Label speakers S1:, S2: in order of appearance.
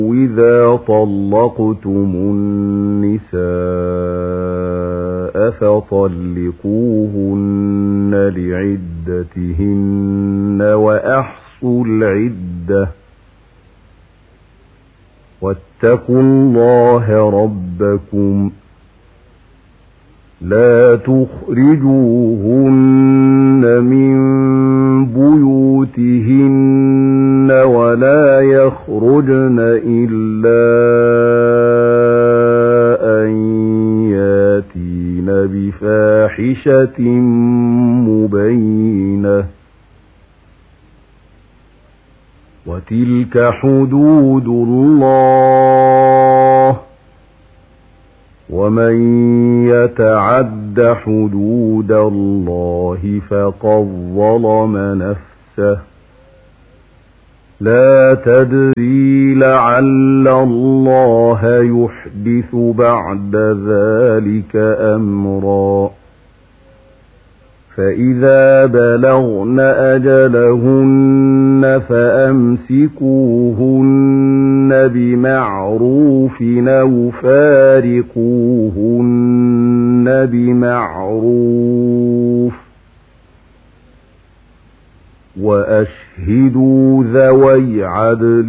S1: إذا طلقتم النساء فطلقوهن لعدتهن وأحصوا العدة واتقوا الله ربكم لا تخرجوهن من بيوتهن ولا يخرجن إلا أن ياتين بفاحشة مبينة وتلك حدود الله ومن يتعد حدود الله فقد ظلم نفسه لا تدري لعل الله يحدث بعد ذلك أمرا فإذا بلغن أجلهن فأمسكوهن بمعروف أو فارقوهن بمعروف وأشهدوا ذوي عدل